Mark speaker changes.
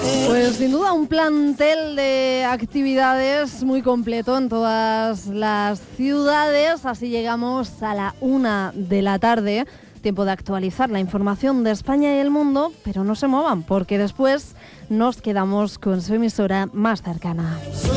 Speaker 1: Pues sin duda un plantel de actividades muy completo en todas las ciudades. Así llegamos a la 1 de la tarde. Tiempo de actualizar la información de España y el mundo, pero no se muevan porque después nos quedamos con su emisora más cercana.